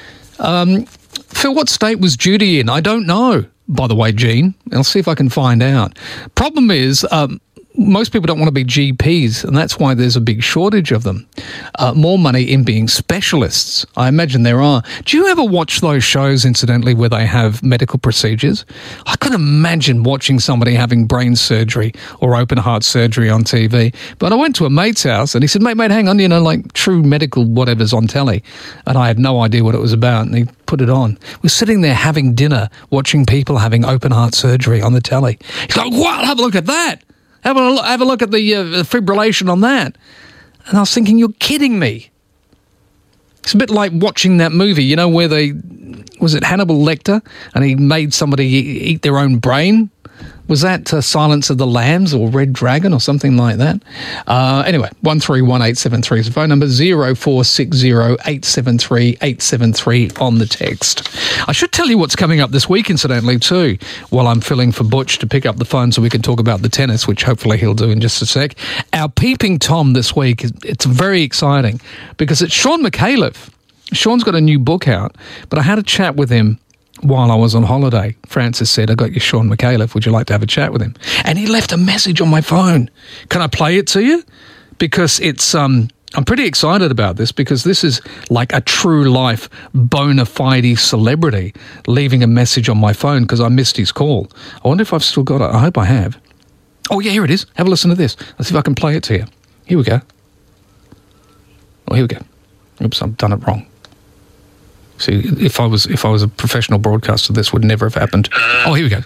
Um, Phil, what state was Judy in? I don't know, by the way, Gene. I'll see if I can find out. Problem is, um, most people don't want to be G Ps, and that's why there's a big shortage of them. Uh, more money in being specialists. I imagine there are. Do you ever watch those shows, incidentally, where they have medical procedures? I could imagine watching somebody having brain surgery or open heart surgery on T V. But I went to a mate's house, and he said, mate, mate, hang on, you know, like true medical whatever's on telly. And I had no idea what it was about, and he put it on. We're sitting there having dinner, watching people having open heart surgery on the telly. He's like, what? Have a look at that. Have a look, have a look at the uh, fibrillation on that. And I was thinking, you're kidding me. It's a bit like watching that movie, you know, where they, was it Hannibal Lecter? And he made somebody eat their own brain? Was that uh, Silence of the Lambs or Red Dragon or something like that? Uh, anyway, one three one eight seven three is the phone number, zero four six zero eight seven three eight seven three on the text. I should tell you what's coming up this week, incidentally, too, while I'm filling for Butch to pick up the phone so we can talk about the tennis, which hopefully he'll do in just a sec. Our Peeping Tom this week, it's very exciting because it's Sean McAuliffe. Sean's got a new book out, but I had a chat with him while I was on holiday. Francis said, I got you Sean McAuliffe, would you like to have a chat with him? And he left a message on my phone. Can I play it to you? Because it's, um, I'm pretty excited about this because this is like a true life bona fide celebrity leaving a message on my phone because I missed his call. I wonder if I've still got it. I hope I have. Oh yeah, here it is. Have a listen to this. Let's see if I can play it to you. Here we go. Oh, here we go. Oops, I've done it wrong. See, if I was if I was a professional broadcaster, this would never have happened. Uh, oh, here we go.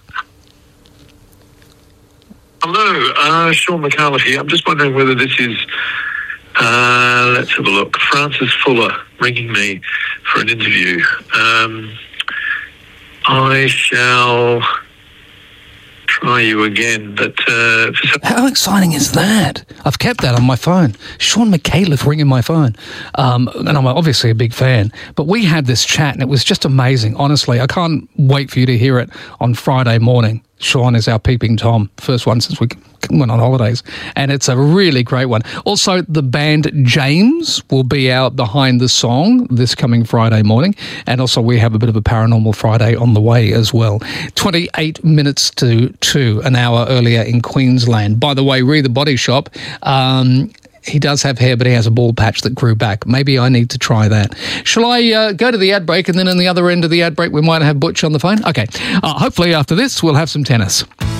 Hello, uh, Sean McAuliffe here. I'm just wondering whether this is, uh, let's have a look, Francis Fuller ringing me for an interview. Um, I shall try you again, but... Uh, for some- How exciting is that? I've kept that on my phone. Sean McAuliffe ringing my phone. Um, and I'm obviously a big fan. But we had this chat, and it was just amazing. Honestly, I can't wait for you to hear it on Friday morning. Sean is our Peeping Tom, first one since we went on holidays, and it's a really great one. Also, the band James will be out behind the song this coming Friday morning, and also we have a bit of a Paranormal Friday on the way as well. twenty-eight minutes to two, an hour earlier in Queensland. By the way, Re the Body Shop, um, he does have hair, but he has a bald patch that grew back. Maybe I need to try that. Shall I uh, go to the ad break, and then on the other end of the ad break, we might have Butch on the phone? Okay. Uh, hopefully after this, we'll have some tennis.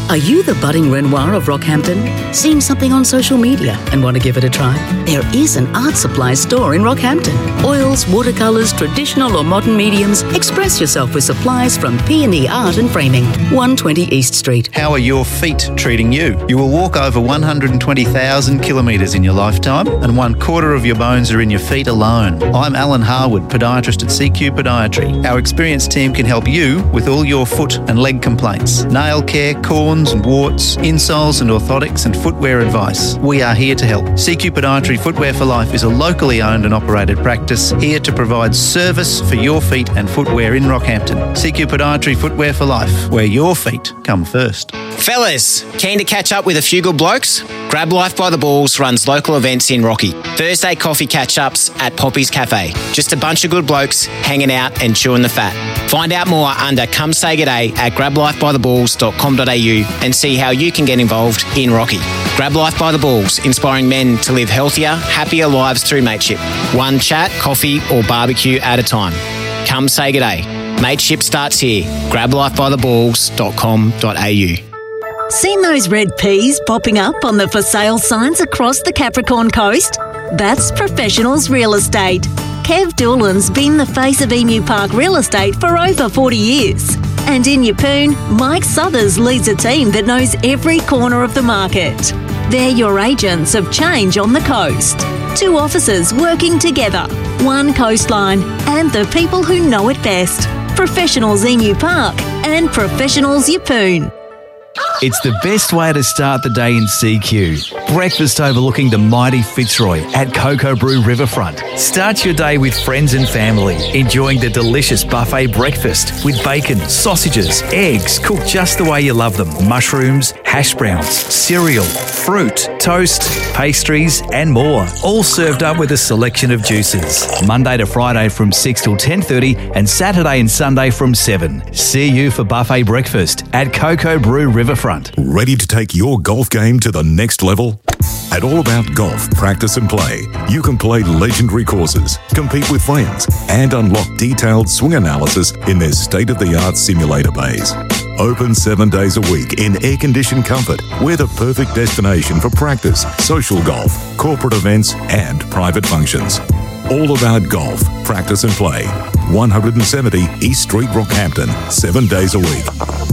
Are you the budding Renoir of Rockhampton? Seen something on social media and want to give it a try? There is an art supply store in Rockhampton. Oils, watercolours, traditional or modern mediums. Express yourself with supplies from P and E Art and Framing, one twenty East Street. How are your feet treating you? You will walk over one hundred twenty thousand kilometres in your lifetime, and one quarter of your bones are in your feet alone. I'm Alan Harwood, podiatrist at C Q Podiatry. Our experienced team can help you with all your foot and leg complaints. Nail care, corns and warts, insoles and orthotics and footwear advice. We are here to help. C Q Podiatry Footwear for Life is a locally owned and operated practice here to provide service for your feet and footwear in Rockhampton. C Q Podiatry Footwear for Life, where your feet come first. Fellas, keen to catch up with a few good blokes? Grab Life by the Balls runs local events in Rocky. Thursday coffee catch-ups at Poppy's Cafe. Just a bunch of good blokes hanging out and chewing the fat. Find out more under Come Say G'day at grab life by the balls dot com dot a u and see how you can get involved in Rocky. Grab Life by the Balls, inspiring men to live healthier, happier lives through mateship. One chat, coffee or barbecue at a time. Come say g'day. Mateship starts here. grab life by the balls dot com dot a u. Seen those red peas popping up on the for sale signs across the Capricorn coast? That's Professionals Real Estate. Kev Doolan's been the face of Emu Park Real Estate for over forty years. And in Yeppoon, Mike Southers leads a team that knows every corner of the market. They're your agents of change on the coast. Two officers working together, one coastline, and the people who know it best. Professionals Emu Park and Professionals Yeppoon. It's the best way to start the day in C Q. Breakfast overlooking the mighty Fitzroy at Cocoa Brew Riverfront. Start your day with friends and family, enjoying the delicious buffet breakfast with bacon, sausages, eggs cooked just the way you love them, mushrooms, hash browns, cereal, fruit, toast, pastries and more. All served up with a selection of juices. Monday to Friday from six till ten thirty and Saturday and Sunday from seven. See you for buffet breakfast at Cocoa Brew Riverfront. Ready to take your golf game to the next level? At All About Golf Practice and Play, you can play legendary courses, compete with friends, and unlock detailed swing analysis in their state-of-the-art simulator bays. Open seven days a week in air-conditioned comfort, we're the perfect destination for practice, social golf, corporate events, and private functions. All About Golf Practice and Play, one seventy East Street, Rockhampton, seven days a week.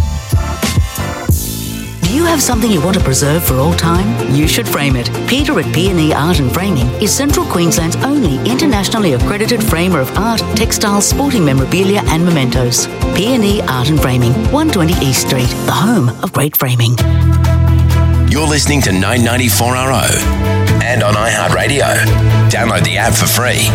Do you have something you want to preserve for all time? You should frame it. Peter at P and E Art and Framing is Central Queensland's only internationally accredited framer of art, textiles, sporting memorabilia and mementos. P and E Art and Framing, one twenty East Street, the home of great framing. You're listening to nine ninety-four R O and on iHeartRadio. Download the app for free.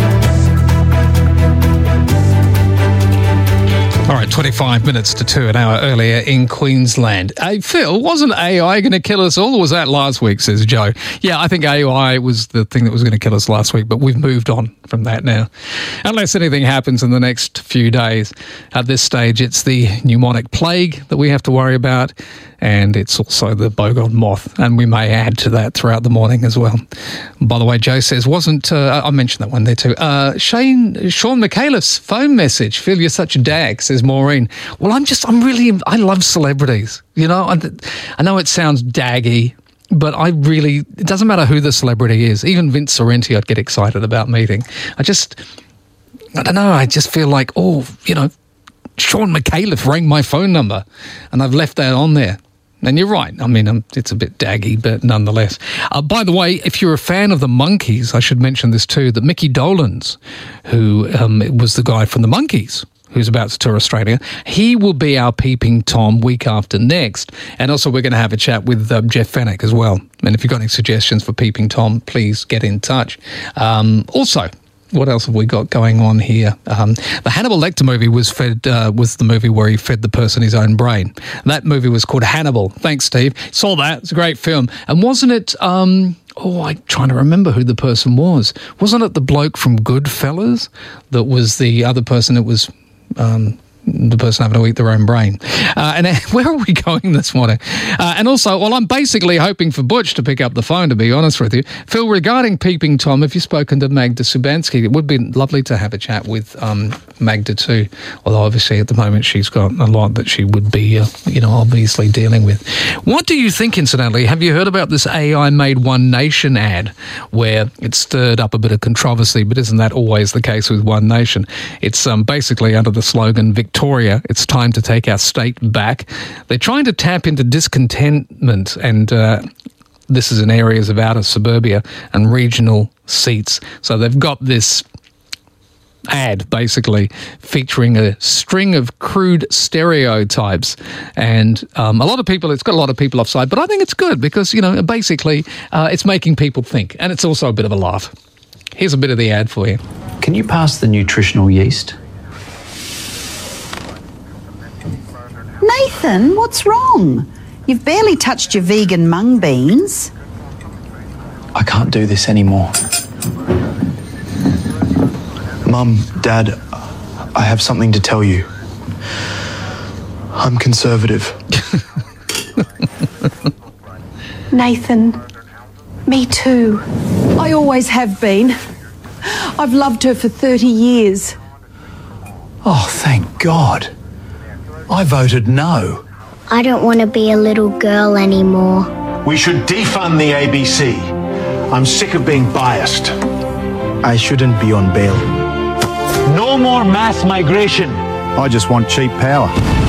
All right, twenty-five minutes to two, an hour earlier in Queensland. Hey, Phil, wasn't A I going to kill us all, or was that last week, says Joe? Yeah, I think A I was the thing that was going to kill us last week, but we've moved on from that now. Unless anything happens in the next few days. At this stage, it's the pneumonic plague that we have to worry about, and it's also the bogon moth, and we may add to that throughout the morning as well. By the way, Joe says, wasn't, uh, I mentioned that one there too, uh, Shane, Sean McAuliffe's phone message, Phil, you're such a dag, says Maureen. Well, I'm just, I'm really, I love celebrities. You know, I, I know it sounds daggy, but I really, it doesn't matter who the celebrity is. Even Vince Sorrenti I'd get excited about meeting. I just, I don't know, I just feel like, oh, you know, Sean McAuliffe rang my phone number and I've left that on there. And you're right. I mean, um, it's a bit daggy, but nonetheless. Uh, by the way, if you're a fan of the Monkees, I should mention this too, that Mickey Dolenz, who um, was the guy from the Monkees, who's about to tour Australia, he will be our Peeping Tom week after next. And also we're going to have a chat with uh, Jeff Fennick as well. And if you've got any suggestions for Peeping Tom, please get in touch. Um, also, what else have we got going on here? Um, the Hannibal Lecter movie was fed uh, was the movie where he fed the person his own brain. That movie was called Hannibal. Thanks, Steve. Saw that. It's a great film. And wasn't it... Um, oh, I'm trying to remember who the person was. Wasn't it the bloke from Goodfellas that was the other person that was... Um, the person having to eat their own brain. Uh, and where are we going this morning? Uh, and also, well, I'm basically hoping for Butch to pick up the phone, to be honest with you. Phil, regarding Peeping Tom, have you spoken to Magda Subanski? It would be lovely to have a chat with um, Magda too, although obviously at the moment she's got a lot that she would be, uh, you know, obviously dealing with. What do you think, incidentally? Have you heard about this A I-made One Nation ad where it stirred up a bit of controversy, but isn't that always the case with One Nation? It's um, basically under the slogan, Victoria, it's time to take our state back. They're trying to tap into discontentment, and uh, this is in areas of outer suburbia and regional seats. So they've got this ad basically featuring a string of crude stereotypes, and um, a lot of people, it's got a lot of people offside, but I think it's good because, you know, basically uh, it's making people think, and it's also a bit of a laugh. Here's a bit of the ad for you. Can you pass the nutritional yeast? Nathan, what's wrong? You've barely touched your vegan mung beans. I can't do this anymore. Mum, Dad, I have something to tell you. I'm conservative. Nathan, me too. I always have been. I've loved her for thirty years. Oh, thank God. I voted no. I don't want to be a little girl anymore. We should defund the A B C. I'm sick of being biased. I shouldn't be on bail. No more mass migration. I just want cheap power.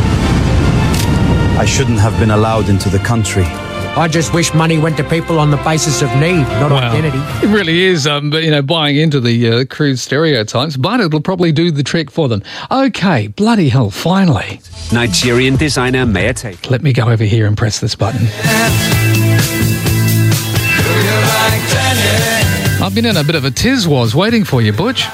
I shouldn't have been allowed into the country. I just wish money went to people on the basis of need, not Wow. identity. It really is, um, but, you know, buying into the uh, crude stereotypes, but it'll probably do the trick for them. Okay, bloody hell, finally. Nigerian designer Maya Tate. Let me go over here and press this button. I've been in a bit of a tiz was waiting for you, Butch.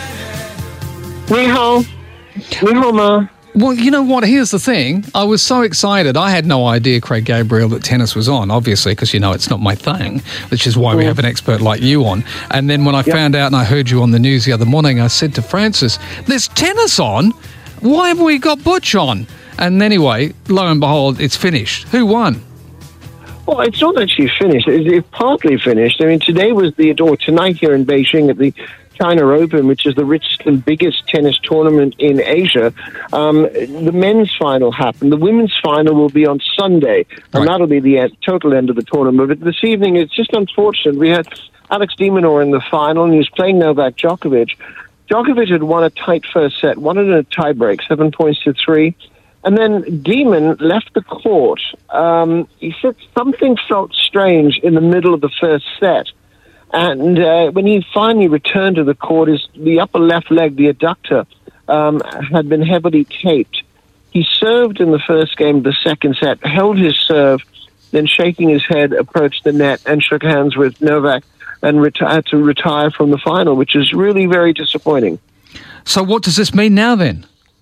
Ni hao. Ni hao, ma. Well, you know what? Here's the thing. I was so excited. I had no idea, Craig Gabriel, that tennis was on, obviously, because, you know, it's not my thing, which is why we have an expert like you on. And then when I found out and I heard you on the news the other morning, I said to Francis, there's tennis on? Why have we got Butch on? And anyway, lo and behold, it's finished. Who won? Well, it's not actually finished. It's, it's partly finished. I mean, today was the, or tonight here in Beijing at the China Open, which is the richest and biggest tennis tournament in Asia. Um, the men's final happened. The women's final will be on Sunday, and Right. that'll be the end, total end of the tournament. But this evening, it's just unfortunate. We had Alex de Minaur in the final, and he was playing Novak Djokovic. Djokovic had won a tight first set, won it in a tiebreak, seven points to three. And then Demon left the court. Um, he said something felt strange in the middle of the first set. And uh, when he finally returned to the court, his, the upper left leg, the adductor, um, had been heavily taped. He served in the first game of the second set, held his serve, then shaking his head, approached the net and shook hands with Novak and reti- had to retire from the final, which is really very disappointing. So what does this mean now then?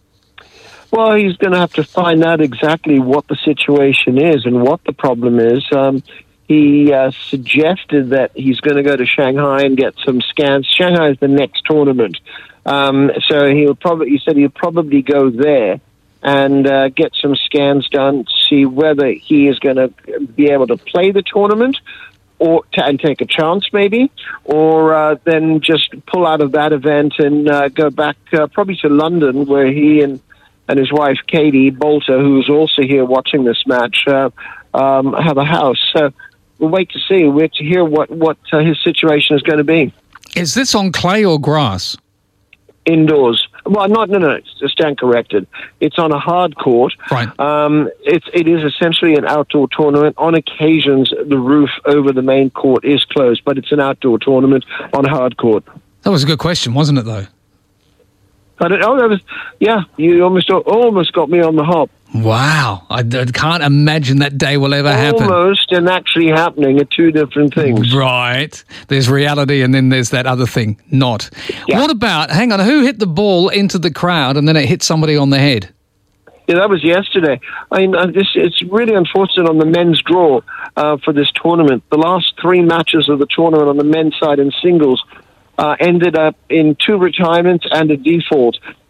Well, he's going to have to find out exactly what the situation is and what the problem is. Um, he uh, suggested that he's going to go to Shanghai and get some scans. Shanghai is the next tournament. Um, so he'll probably, he said he'll probably go there and uh, get some scans done to see whether he is going to be able to play the tournament or to, and take a chance maybe, or uh, then just pull out of that event and uh, go back uh, probably to London, where he and and his wife, Katie Bolter, who's also here watching this match, uh, um, have a house. So we'll wait to see. We'll wait to hear what, what uh, his situation is going to be. Is this on clay or grass? Indoors. Well, not, no, no, no, stand corrected. It's on a hard court. Right. Um, it's, it is essentially an outdoor tournament. On occasions, the roof over the main court is closed, but it's an outdoor tournament on a hard court. That was a good question, wasn't it, though? I don't know. That was, yeah, you almost almost got me on the hop. Wow. I, I can't imagine that day will ever happen. Almost and actually happening are two different things. Right. There's reality and then there's that other thing, not. Yeah. What about, hang on, who hit the ball into the crowd and then it hit somebody on the head? Yeah, that was yesterday. I mean, uh, this, it's really unfortunate on the men's draw uh, for this tournament. The last three matches of the tournament on the men's side in singles Uh, ended up in two retirements and a default.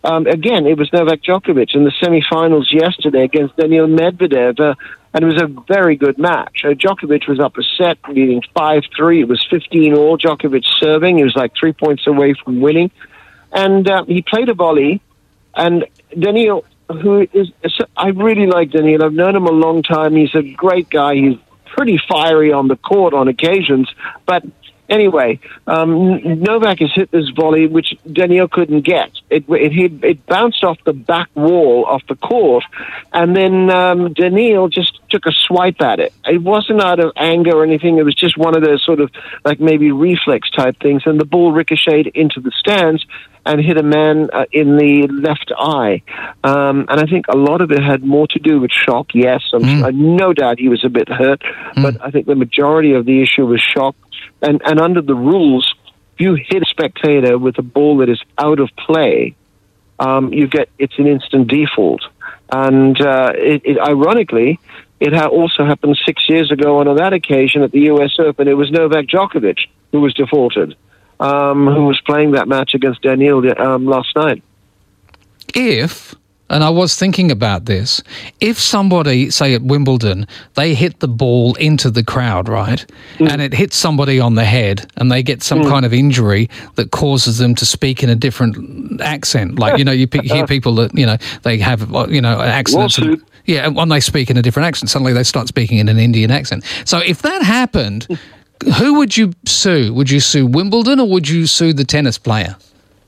Um, again, it was Novak Djokovic in the semi-finals yesterday against Daniil Medvedev, uh, and it was a very good match. Uh, Djokovic was up a set, leading five three. It was fifteen all. Djokovic serving. He was like three points away from winning. And uh, he played a volley, and Daniil, who is... I really like Daniil. I've known him a long time. He's a great guy. He's pretty fiery on the court on occasions, but... Anyway, um, Novak has hit this volley, which Daniil couldn't get. It, it it it bounced off the back wall of the court, and then um, Daniil just took a swipe at it. It wasn't out of anger or anything. It was just one of those sort of like maybe reflex type things, and the ball ricocheted into the stands and hit a man uh, in the left eye. Um, and I think a lot of it had more to do with shock. Yes, I'm, mm. uh, no doubt he was a bit hurt, mm. but I think the majority of the issue was shock. And, and under the rules, if you hit a spectator with a ball that is out of play, um, you get it's an instant default. And uh, it, it, ironically, it ha- also happened six years ago on that occasion at the U S Open. It was Novak Djokovic who was defaulted, um, who was playing that match against Daniil um, last night. If... And I was thinking about this. If somebody, say at Wimbledon, they hit the ball into the crowd, right, mm. and it hits somebody on the head and they get some mm. kind of injury that causes them to speak in a different accent, like, you know, you hear people that, you know, they have, you know, accents. And, yeah, and when they speak in a different accent, suddenly they start speaking in an Indian accent. So if that happened, who would you sue? Would you sue Wimbledon or would you sue the tennis player?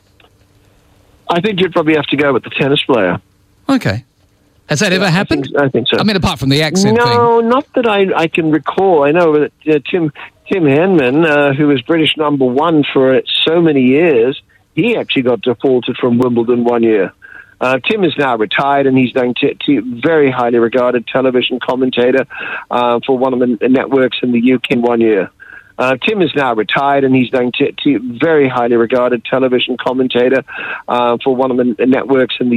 I think you'd probably have to go with the tennis player. Okay. Has that yeah, ever happened? I think, I think so. I mean, apart from the accent no, thing. No, not that I, I can recall. I know that uh, Tim Tim Henman, uh, who was British number one for so many years, he actually got defaulted from Wimbledon one year. Uh, Tim is now retired, and he's now t- t- very highly regarded television commentator uh, for one of the networks in the U K in one year. Uh, Tim is now retired, and he's now t- t- very highly regarded television commentator uh, for one of the networks in the